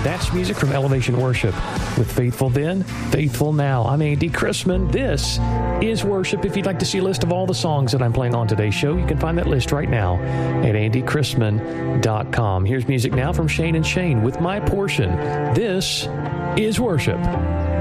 That's music from Elevation Worship with Faithful Then, Faithful Now. I'm Andy Chrisman. This is Worship. If you'd like to see a list of all the songs that I'm playing on today's show, you can find that list right now at andychrisman.com. Here's music now from Shane and Shane with My Portion. This is Worship.